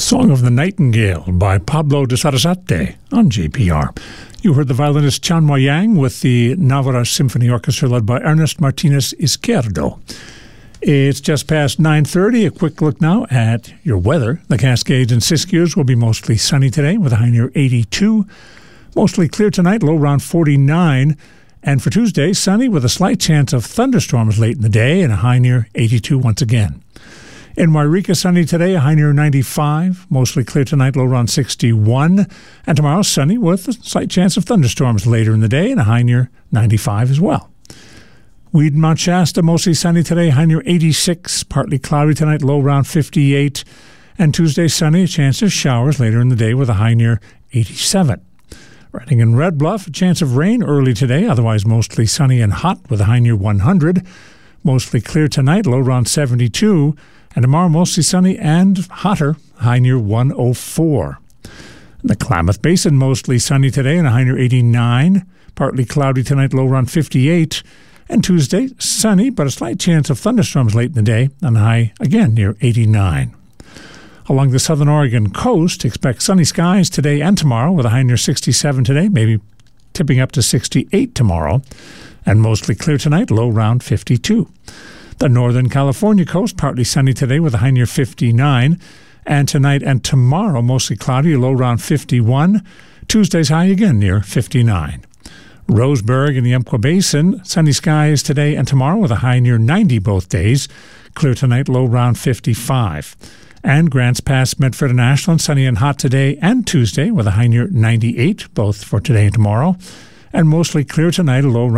Song of the Nightingale by Pablo de Sarasate on JPR. You heard the violinist Chanmo Yang with the Navarra Symphony Orchestra led by Ernest Martinez Izquierdo. It's just past 9:30. A quick look now at your weather. The Cascades and Siskiyous will be mostly sunny today with a high near 82. Mostly clear tonight, low around 49. And for Tuesday, sunny with a slight chance of thunderstorms late in the day and a high near 82 once again. In Wairika, sunny today, a high near 95. Mostly clear tonight, low around 61. And tomorrow, sunny with a slight chance of thunderstorms later in the day and a high near 95 as well. Weed, Mount Shasta, mostly sunny today, high near 86. Partly cloudy tonight, low around 58. And Tuesday, sunny, a chance of showers later in the day with a high near 87. Redding and Red Bluff, a chance of rain early today, otherwise mostly sunny and hot with a high near 100. Mostly clear tonight, low around 72. And tomorrow, mostly sunny and hotter, high near 104. In the Klamath Basin, mostly sunny today and a high near 89. Partly cloudy tonight, low around 58. And Tuesday, sunny, but a slight chance of thunderstorms late in the day and a high again near 89. Along the southern Oregon coast, expect sunny skies today and tomorrow with a high near 67 today, maybe tipping up to 68 tomorrow. And mostly clear tonight, low around 52. The northern California coast, partly sunny today with a high near 59. And tonight and tomorrow, mostly cloudy, low around 51. Tuesday's high again near 59. Roseburg in the Umpqua Basin, sunny skies today and tomorrow with a high near 90 both days. Clear tonight, low around 55. And Grants Pass, Medford and Ashland, sunny and hot today and Tuesday with a high near 98, both for today and tomorrow. And mostly clear tonight, a low